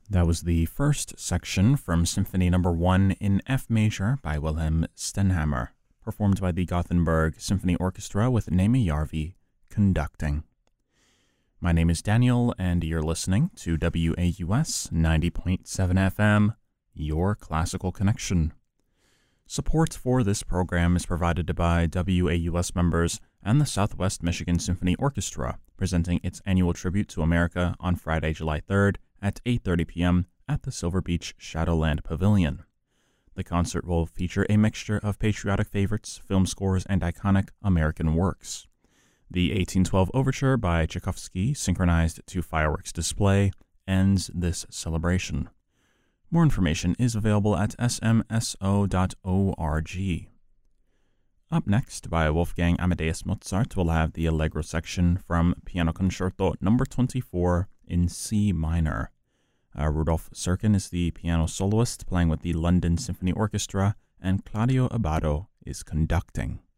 That was the first section from Symphony No. 1 in F major by Wilhelm Stenhammar, performed by the Gothenburg Symphony Orchestra with Naomi Järvi conducting. My name is Daniel, and you're listening to WAUS 90.7 FM, your classical connection. Support for this program is provided by WAUS members and the Southwest Michigan Symphony Orchestra, presenting its annual tribute to America on Friday, July 3rd at 8:30 p.m. at the Silver Beach Shadowland Pavilion. The concert will feature a mixture of patriotic favorites, film scores, and iconic American works. The 1812 Overture by Tchaikovsky, synchronized to fireworks display, ends this celebration. More information is available at smso.org. Up next, by Wolfgang Amadeus Mozart, we'll have the Allegro section from Piano Concerto No. 24 in C minor. Rudolf Serkin is the piano soloist playing with the London Symphony Orchestra, and Claudio Abbado is conducting.